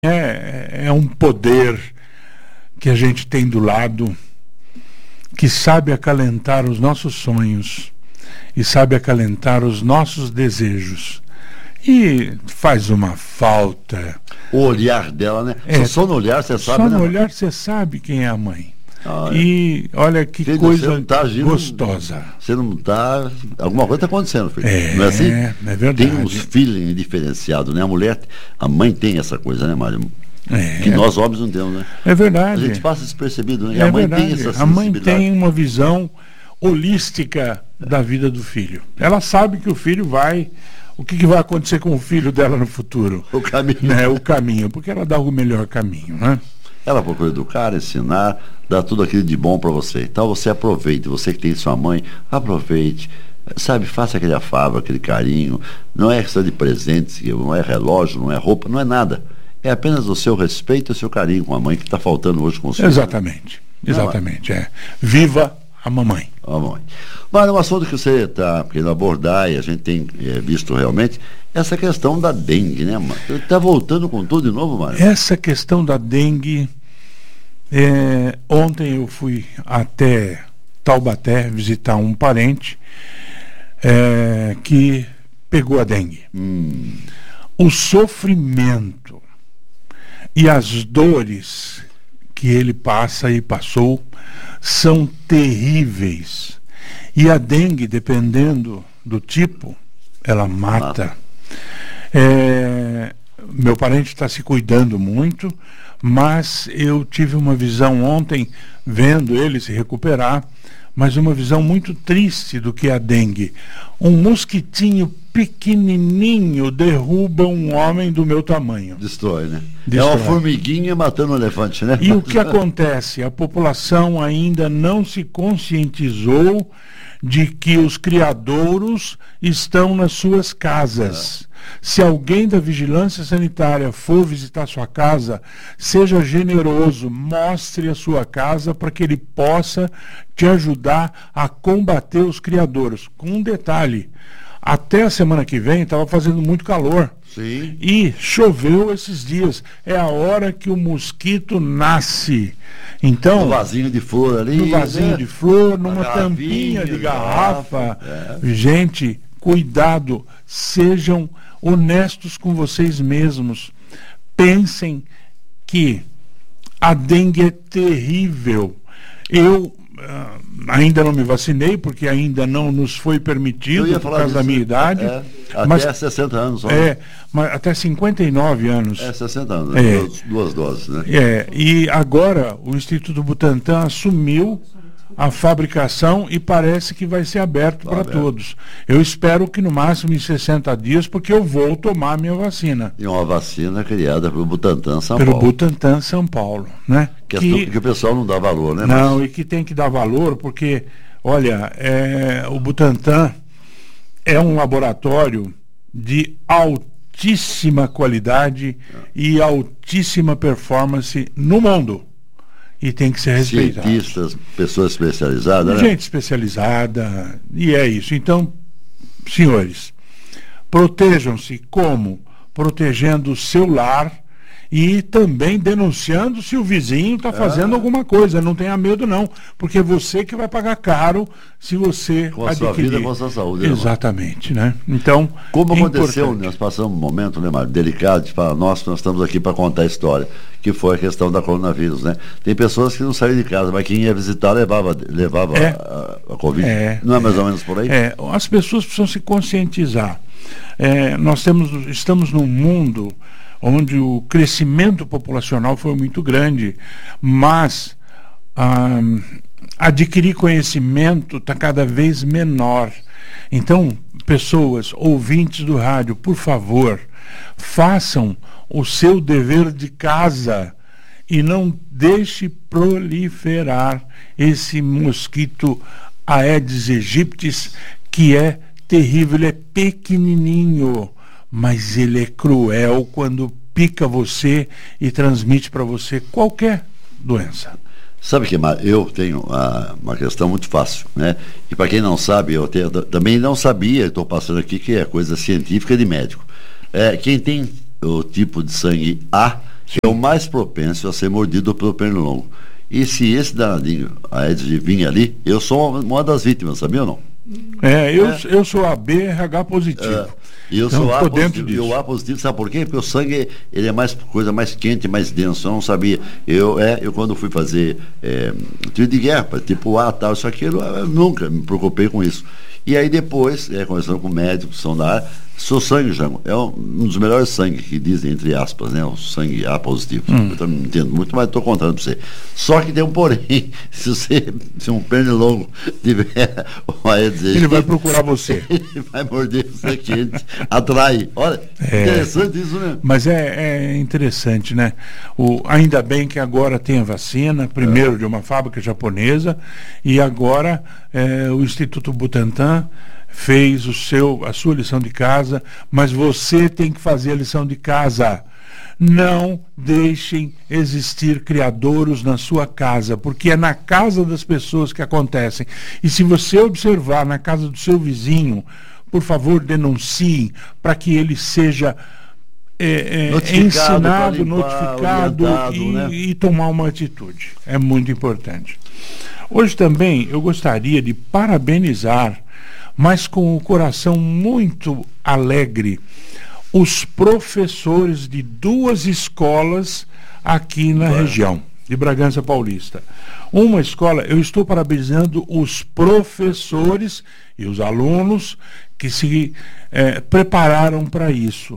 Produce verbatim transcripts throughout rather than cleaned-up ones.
É, é um poder que a gente tem do lado, que sabe acalentar os nossos sonhos e sabe acalentar os nossos desejos. E faz uma falta. O olhar dela, né? É, só, só no olhar você sabe, Só no né? olhar você sabe quem é a mãe. Ah, e olha que filho, coisa você tá agindo, gostosa. Você não está... Alguma coisa está acontecendo, filho. É, não é assim? É verdade. Tem uns feeling diferenciados, né? A mulher, a mãe tem essa coisa, né, Mário? É, que nós homens não temos, né? É verdade. A gente passa despercebido, né? E é a mãe verdade. tem essa A mãe sensibilidade. tem uma visão holística da vida do filho. Ela sabe que o filho vai... O que, que vai acontecer com o filho dela no futuro? O caminho. Né? O caminho, porque ela dá o melhor caminho, né? Ela procura educar, ensinar, dar tudo aquilo de bom para você. Então você aproveite, você que tem sua mãe, aproveite. Sabe, faça aquele afago, aquele carinho. Não é questão de presentes, não é relógio, não é roupa, não é nada. É apenas o seu respeito e o seu carinho com a mãe que está faltando hoje com o senhor. Exatamente, exatamente. É. Viva a mamãe. A mãe. Mas é um assunto que você está querendo abordar e a gente tem é, visto realmente, essa questão da dengue, né, mano? Está voltando com tudo de novo, Mário? Essa questão da dengue, é, ontem eu fui até Taubaté visitar um parente é, que pegou a dengue. Hum. O sofrimento e as dores que ele passa e passou são terríveis. E a dengue, dependendo do tipo, ela mata. É, meu parente está se cuidando muito, mas eu tive uma visão ontem, vendo ele se recuperar, mas uma visão muito triste do que é a dengue. Um mosquitinho pequenininho derruba um homem do meu tamanho. Destrói, né? Destrói. É uma formiguinha matando um elefante, né? E o que acontece? A população ainda não se conscientizou de que os criadouros estão nas suas casas. É. Se alguém da vigilância sanitária for visitar sua casa, seja generoso, mostre a sua casa para que ele possa te ajudar a combater os criadouros. Com um detalhe, até a semana que vem estava fazendo muito calor. Sim. E choveu esses dias. É a hora que o mosquito nasce. Então, no vasinho de flor ali. No vasinho né? de flor, numa tampinha de garrafa. É. Gente, cuidado. Sejam honestos com vocês mesmos. Pensem que a dengue é terrível. Eu uh, ainda não me vacinei, porque ainda não nos foi permitido, por causa disso, da minha idade. É, até mas, sessenta anos. Só. É, mas até cinquenta e nove anos. É, sessenta anos, é, duas, duas doses, né? É, e agora o Instituto Butantan assumiu a fabricação e parece que vai ser aberto Tá para aberto. todos. Eu espero que no máximo em sessenta dias, porque eu vou tomar a minha vacina. E uma vacina criada pelo Butantan São pelo Paulo. Butantan São Paulo, né? Que, que, que o pessoal não dá valor, né? Não, mas... e que tem que dar valor, porque, olha, é, o Butantan é um laboratório de altíssima qualidade é. e altíssima performance no mundo. E tem que ser respeitado. Cientistas, pessoas especializadas, Gente né? especializada, e é isso. Então, senhores, protejam-se como? Protegendo o seu lar e também denunciando se o vizinho está fazendo ah. alguma coisa. Não tenha medo não, porque é você que vai pagar caro se você com a adquirir. sua vida, com a sua saúde. Exatamente, né? Então, como aconteceu, importante. Nós passamos um momento, né, Mário, delicado de falar, nós, nós estamos aqui para contar a história, que foi a questão da coronavírus, né? Tem pessoas que não saíram de casa, mas quem ia visitar levava, levava é. a, a Covid. É, não é mais é, ou menos por aí? É, as pessoas precisam se conscientizar. É, nós temos, estamos num mundo onde o crescimento populacional foi muito grande, mas ah, adquirir conhecimento está cada vez menor. Então, pessoas, ouvintes do rádio, por favor, façam o seu dever de casa e não deixe proliferar esse mosquito Aedes aegypti, que é terrível, ele é pequenininho, mas ele é cruel quando pica você e transmite para você qualquer doença. Sabe que eu tenho uma, uma questão muito fácil, né? E para quem não sabe, eu tenho, também não sabia, estou passando aqui, que é coisa científica de médico. É, quem tem o tipo de sangue A, que é o mais propenso a ser mordido pelo pernilongo. E se esse danadinho, a Aedes vinha ali, eu sou uma, uma das vítimas, sabia ou não? É, eu, é. eu sou A B R H positivo. É. E eu então, sou A positivo, disso. e o A positivo, sabe por quê? Porque o sangue, ele é mais coisa mais quente, mais denso. Eu não sabia. Eu, é, eu quando fui fazer é, tiro de guerra, tipo A, tal, isso aqui, eu, eu nunca me preocupei com isso. E aí depois, é, conversando com médicos que são da área, seu sangue, Jango, é um, um dos melhores sangues que dizem, entre aspas, né? O sangue A positivo. Hum. Eu também não entendo muito, mas estou contando para você. Só que tem um porém. Se você, se um pernilongo tiver uma Aedes, ele vai procurar você. Ele vai morder você quente, atrai. Olha, é, interessante isso, né? Mas é, é interessante, né? O, ainda bem que agora tem a vacina, primeiro é. de uma fábrica japonesa, e agora é, o Instituto Butantan fez o seu, a sua lição de casa, mas você tem que fazer a lição de casa. Não deixem existir criadouros na sua casa, porque é na casa das pessoas que acontecem. E se você observar na casa do seu vizinho, por favor, denuncie para que ele seja é, é, notificado, ensinado, limpar, notificado e, né? e tomar uma atitude. É muito importante. Hoje também eu gostaria de parabenizar, mas com o coração muito alegre, os professores de duas escolas aqui na Ué. região de Bragança Paulista. Uma escola, eu estou parabenizando os professores e os alunos que se eh, prepararam para isso.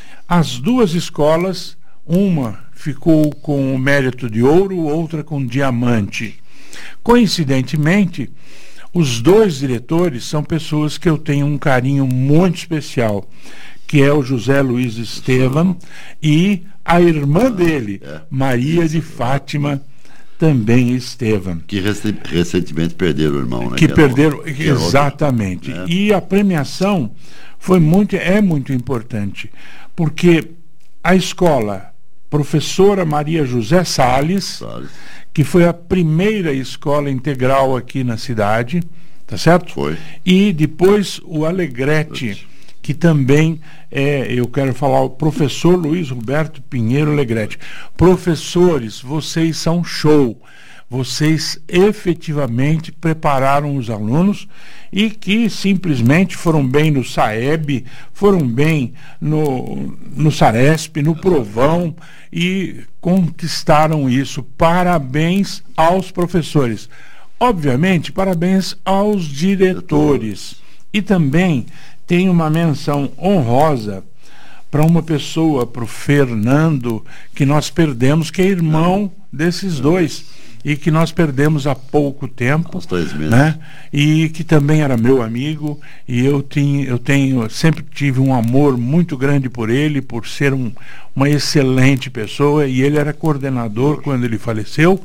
As duas escolas, uma ficou com o mérito de ouro, outra com diamante. Coincidentemente, os dois diretores são pessoas que eu tenho um carinho muito especial, que é o José Luiz Estevam e a irmã dele, Maria de Fátima, também Estevam. Que recentemente perderam o irmão, né? Que, que perderam, que exatamente. Outro, né? E a premiação foi muito, é muito importante, porque a escola Professora Maria José Salles, Salles. que foi a primeira escola integral aqui na cidade, tá certo? Foi. E depois o Alegrete, que também é, eu quero falar, o professor Luiz Roberto Pinheiro Alegrete. Professores, vocês são show. Vocês efetivamente prepararam os alunos e que simplesmente foram bem no SAEB, foram bem no, no SARESP, no Provão e conquistaram isso. Parabéns aos professores. Obviamente, parabéns aos diretores. E também tem uma menção honrosa para uma pessoa, para o Fernando, que nós perdemos, que é irmão desses dois. E que nós perdemos há pouco tempo, né? E que também era meu amigo, e eu, tinha, eu tenho, sempre tive um amor muito grande por ele, por ser um, uma excelente pessoa, e ele era coordenador quando ele faleceu.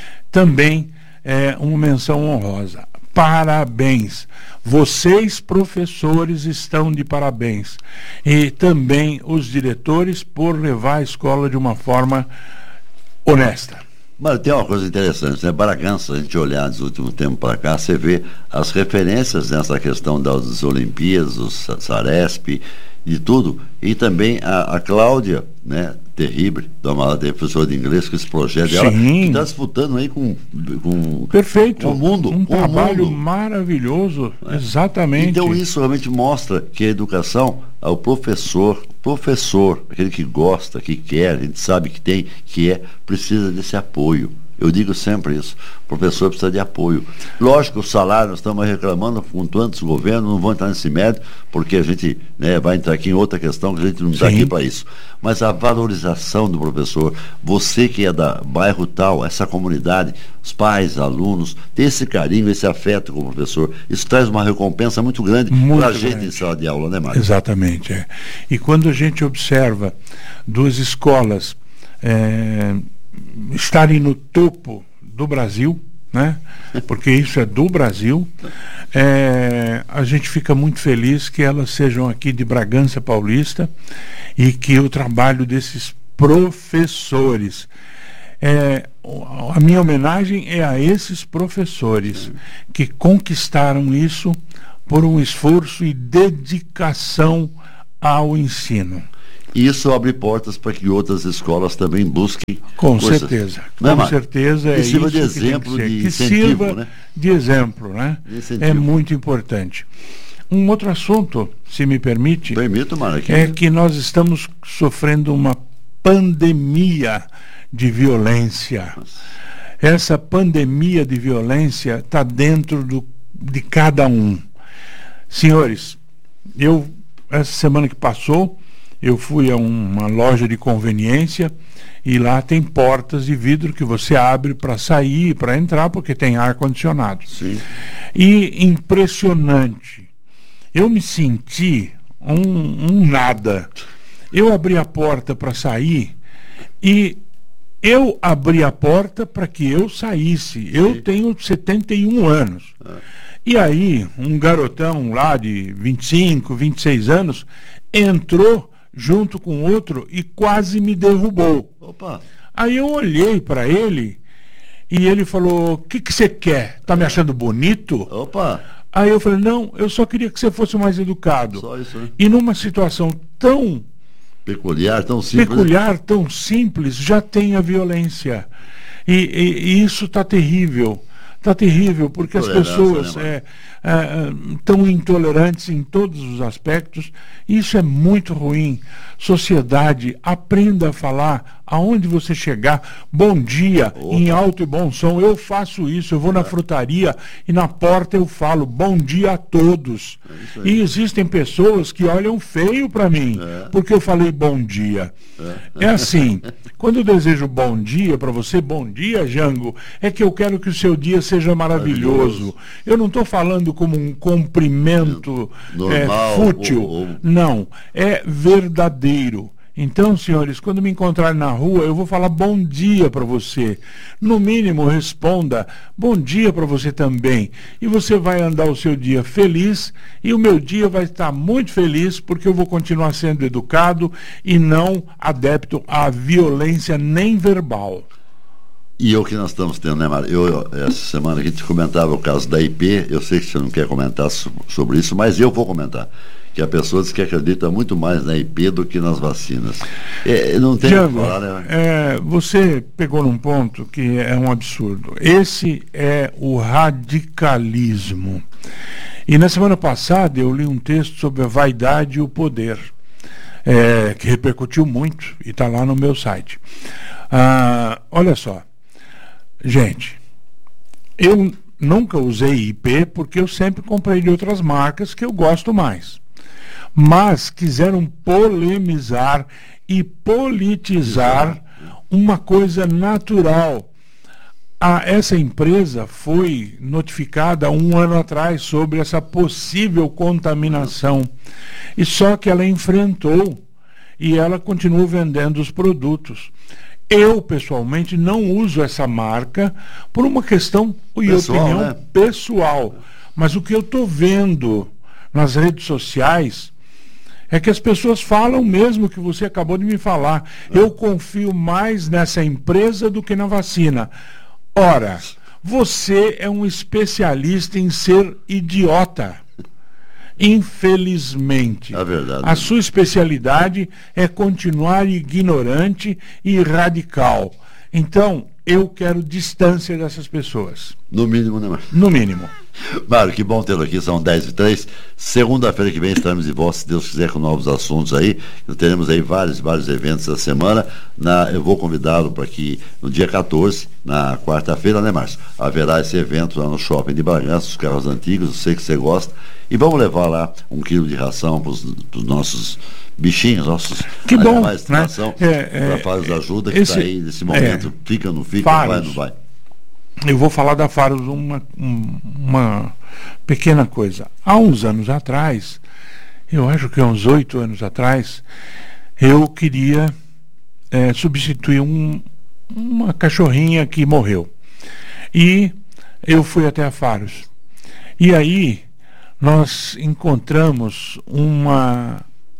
Também é uma menção honrosa. Parabéns. Vocês, professores, estão de parabéns. E também os diretores por levar a escola de uma forma honesta. Mas tem uma coisa interessante, né? Bragança, a gente olhar dos últimos tempos para cá, você vê as referências nessa questão das Olimpíadas, o Saresp, de tudo, e também a, a Cláudia, né, Terrible, da professora de inglês, com esse projeto dela, que está disputando aí com, com, Perfeito. com o mundo. Um com trabalho o mundo. maravilhoso, é. Exatamente. Então isso realmente mostra que a educação, o professor, professor, aquele que gosta, que quer, a gente sabe que tem, que é, precisa desse apoio. Eu digo sempre isso, o professor precisa de apoio. Lógico, o salário, nós estamos reclamando com tantos governos, não vão entrar nesse mérito, porque a gente, né, vai entrar aqui em outra questão, que a gente não está aqui para isso. Mas a valorização do professor, você que é da bairro tal, essa comunidade, os pais, alunos, ter esse carinho, esse afeto com o professor, isso traz uma recompensa muito grande para a gente em sala de aula, né, Mário? Exatamente. É. E quando a gente observa duas escolas é, estarem no topo do Brasil, né? Porque isso é do Brasil, é, a gente fica muito feliz que elas sejam aqui de Bragança Paulista e que o trabalho desses professores, é, a minha homenagem é a esses professores que conquistaram isso por um esforço e dedicação ao ensino. E isso abre portas para que outras escolas também busquem. Com coisas. certeza. Não, com certeza é que sirva isso de que exemplo, tem que ser. de que incentivo, sirva né? de exemplo, né? De incentivo. É muito importante. Um outro assunto, se me permite, Permito, Mário, aqui. é que nós estamos sofrendo uma pandemia de violência. Essa pandemia de violência está dentro do, de cada um. Senhores, eu, essa semana que passou, eu fui a uma loja de conveniência e lá tem portas de vidro que você abre para sair e para entrar, porque tem ar-condicionado. Sim. E impressionante. Eu me senti um, um nada. Eu abri a porta para sair e eu abri a porta para que eu saísse. Eu tenho setenta e um anos. Ah. E aí, um garotão lá de vinte e cinco, vinte e seis anos entrou junto com outro e quase me derrubou. Opa. Aí eu olhei para ele e ele falou: o que que você quer? Tá me achando bonito? Opa. Aí eu falei: não, eu só queria que você fosse mais educado. Só isso, né? E numa situação tão peculiar, tão simples. Peculiar, tão simples, já tem a violência. E, e, e isso está terrível. Está terrível, porque as pessoas né, estão é, é, intolerantes em todos os aspectos. Isso é muito ruim. Sociedade, aprenda a falar aonde você chegar. Bom dia, Opa. Em alto e bom som. Eu faço isso, eu vou na é. frutaria e na porta eu falo bom dia a todos. É e existem pessoas que olham feio para mim, é. porque eu falei bom dia. É, é assim, quando eu desejo bom dia para você, bom dia, Jango, é que eu quero que o seu dia seja maravilhoso. maravilhoso. Eu não estou falando como um cumprimento Normal, é, fútil. Ou, ou... Não, é verdadeiro. Então, senhores, quando me encontrarem na rua, eu vou falar bom dia para você. No mínimo, responda bom dia para você também. E você vai andar o seu dia feliz, e o meu dia vai estar muito feliz, porque eu vou continuar sendo educado e não adepto à violência nem verbal. E o que nós estamos tendo, né, Mário? Eu, essa semana que a gente comentava o caso da I P, eu sei que você não quer comentar so, sobre isso, mas eu vou comentar. Que a pessoa diz que acredita muito mais na I P do que nas vacinas. É, não tem Jango, o que falar, né? É, você pegou num ponto que é um absurdo. Esse é o radicalismo. E na semana passada eu li um texto sobre a vaidade e o poder, é, que repercutiu muito e está lá no meu site. Ah, olha só, gente, eu nunca usei I P porque eu sempre comprei de outras marcas que eu gosto mais. Mas quiseram polemizar e politizar uma coisa natural. A, essa empresa foi notificada um ano atrás sobre essa possível contaminação. E só que ela enfrentou e ela continuou vendendo os produtos. Eu, pessoalmente, não uso essa marca por uma questão e pessoal, opinião né? pessoal. Mas o que eu estou vendo nas redes sociais é que as pessoas falam mesmo o que você acabou de me falar. Eu confio mais nessa empresa do que na vacina. Ora, você é um especialista em ser idiota. Infelizmente. É verdade. A sua especialidade é continuar ignorante e radical. Então, eu quero distância dessas pessoas. No mínimo, né, Mário? No mínimo. Mário, que bom tê-lo aqui, são dez e três. Segunda-feira que vem estaremos de volta, se Deus quiser, com novos assuntos aí. Teremos aí vários, vários eventos essa semana. Na, eu vou convidá-lo para que no dia quatorze, na quarta-feira, né, Márcio? Haverá esse evento lá no shopping de Bragança, os carros antigos, eu sei que você gosta. E vamos levar lá um quilo de ração para os nossos bichinhos, nossos que bom, animais de né? ração, é, para Faros da Ajuda, que está aí nesse momento, é, fica ou não fica, Faros, vai ou não vai. Eu vou falar da Faros uma, uma pequena coisa. Há uns anos atrás, eu acho que há uns oito anos atrás, eu queria é, substituir um, uma cachorrinha que morreu. E eu fui até a Faros. E aí nós encontramos uma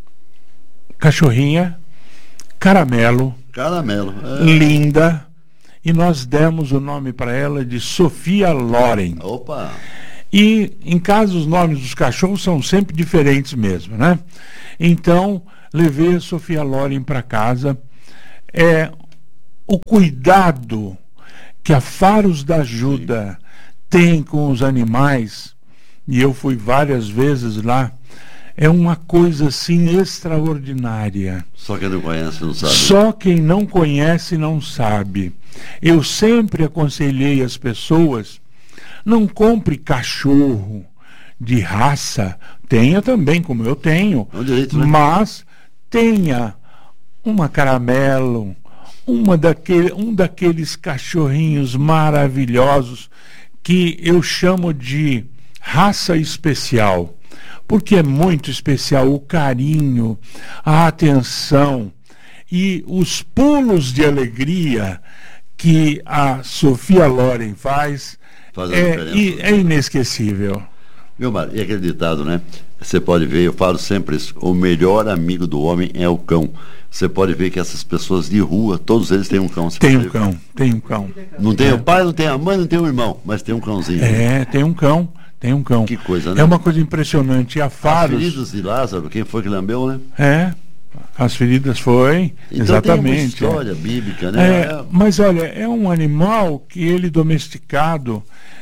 cachorrinha caramelo, caramelo é. linda, e nós demos o nome para ela de Sofia Loren. Opa! E em casa os nomes dos cachorros são sempre diferentes mesmo, né? Então levei a Sofia Loren para casa. É o cuidado que a Faros da Ajuda tem com os animais, e eu fui várias vezes lá, é uma coisa assim extraordinária. Só quem não conhece não sabe. Só quem não conhece não sabe. Eu sempre aconselhei as pessoas, não compre cachorro de raça, tenha também, como eu tenho, é um direito, né? Mas tenha uma caramelo, uma daquele, um daqueles cachorrinhos maravilhosos que eu chamo de raça especial, porque é muito especial o carinho, a atenção e os pulos de alegria que a Sofia Loren faz, é, e, é inesquecível. Meu marido, e aquele ditado, né? Você pode ver, eu falo sempre isso, o melhor amigo do homem é o cão. Você pode ver que essas pessoas de rua, todos eles têm um cão. Tem um cão, tem um cão. Não tem é. o pai, não tem a mãe, não tem o irmão, mas tem um cãozinho. É, né? Tem um cão, tem um cão. Que coisa, né? É uma coisa impressionante. E a Faros... As feridas de Lázaro, quem foi que lambeu, né? É, as feridas foi, então exatamente. Tem uma história é. bíblica, né? É, mas olha, é um animal que ele domesticado,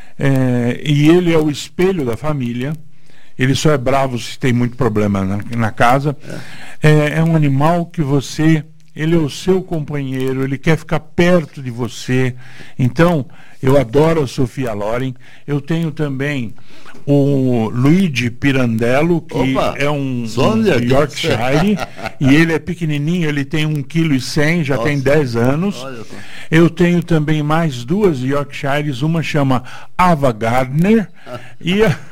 é, e ele é o espelho da família. Ele só é bravo se tem muito problema na, na casa. É. É, é um animal que você, ele é o seu companheiro, ele quer ficar perto de você. Então, eu adoro a Sofia Loren. Eu tenho também o Luigi Pirandello, que Opa, é um, um Yorkshire, e ele é pequenininho, ele tem um vírgula cem quilos, já Nossa. tem dez anos. Eu tenho também mais duas Yorkshires, uma chama Ava Gardner e a...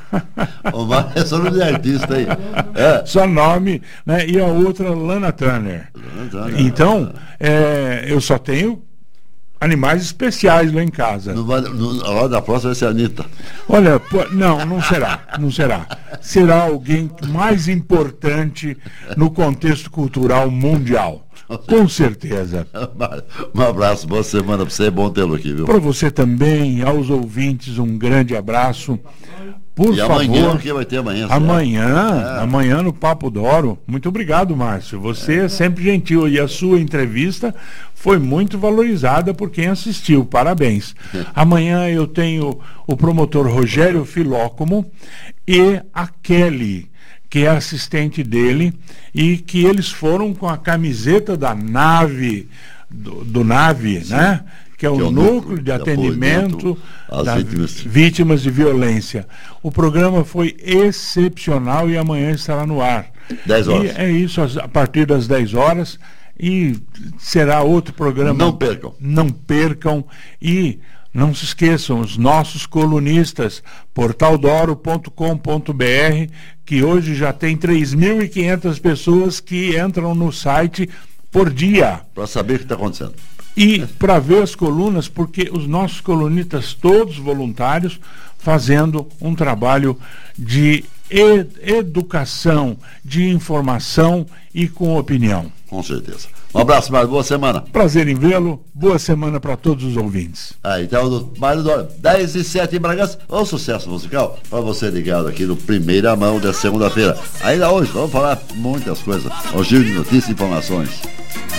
é só nome de artista aí. É. Só nome, né? E a outra, Lana Turner. Lana Turner. Então, é, eu só tenho animais especiais lá em casa. No, no, a hora da próxima vai ser a Anitta. Olha, pô, não, não será, não será. Será alguém mais importante no contexto cultural mundial. Com certeza. Um abraço, boa semana para você, é bom tê-lo aqui, viu? Para você também, aos ouvintes, um grande abraço. Por e favor, amanhã, o que vai ter amanhã? Amanhã, é. amanhã no Papo Doro. Muito obrigado, Márcio. Você é. é sempre gentil e a sua entrevista foi muito valorizada por quem assistiu. Parabéns. Amanhã eu tenho o promotor Rogério Filócomo e a Kelly, que é assistente dele, e que eles foram com a camiseta da nave, do, do nave, Sim. né? Que é o, que é o núcleo, núcleo de atendimento às vítimas. vítimas de violência. O programa foi excepcional e amanhã estará no ar. dez horas. E é isso, a partir das dez horas. E será outro programa. Não percam. Não percam. E não se esqueçam, os nossos colunistas, portal doro ponto com ponto br, que hoje já tem três mil e quinhentas pessoas que entram no site por dia. Para saber o que está acontecendo. E para ver as colunas, porque os nossos colunistas, todos voluntários, fazendo um trabalho de ed educação, de informação e com opinião. Com certeza. Um abraço, Mário. Boa semana. Prazer em vê-lo. Boa semana para todos os ouvintes. Ah, então, do Mário Dória, dez e sete em Bragança. Um sucesso musical para você ligado aqui no Primeira Mão da segunda-feira. Ainda hoje, vamos falar muitas coas. O giro de notícias e informações.